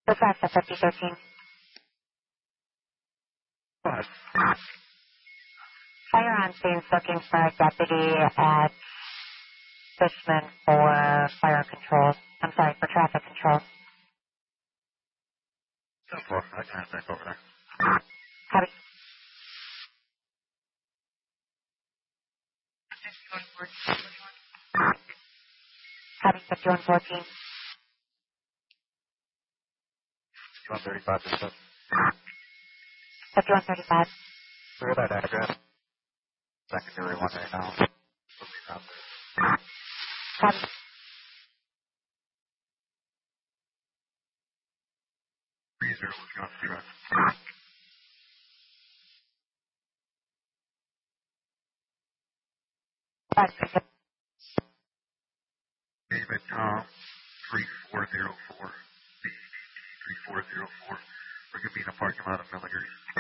Request a 5013. Fire on scene's looking for a deputy at Fishman for fire control. I'm sorry, for traffic control. So far, I can't think over there. Copy. Copy 5114. 135 to 5135. clear that address. Secondary one right now. We'll be out there. Copy. Freezer, let's go zero. David Tom, 3404. 3404. We're going to be in a parking lot of Milligan.